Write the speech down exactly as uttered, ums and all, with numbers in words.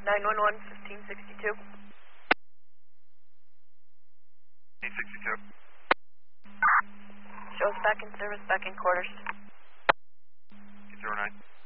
nine one one, fifteen sixty-two. fifteen sixty-two. Show us back in service, back in quarters. zero nine.